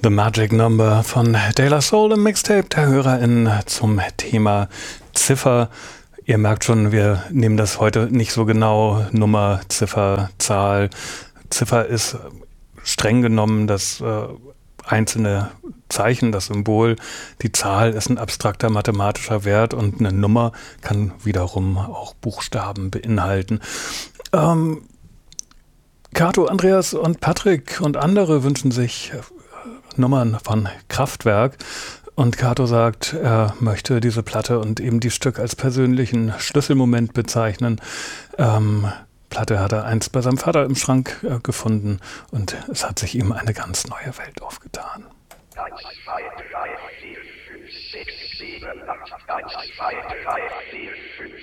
The Magic Number von De La Soul im Mixtape der HörerInnen zum Thema Ziffer. Ihr merkt schon, wir nehmen das heute nicht so genau. Nummer, Ziffer, Zahl. Ziffer ist streng genommen das einzelne Zeichen, das Symbol. Die Zahl ist ein abstrakter mathematischer Wert und eine Nummer kann wiederum auch Buchstaben beinhalten. Kato, Andreas und Patrick und andere wünschen sich Nummern von Kraftwerk. Und Kato sagt, er möchte diese Platte und eben die Stück als persönlichen Schlüsselmoment bezeichnen. Platte hat er einst bei seinem Vater im Schrank gefunden und es hat sich ihm eine ganz neue Welt aufgetan. 1, 2, 3, 4, 5, 6, 7, 8, 1, 2, 3, 4, 5,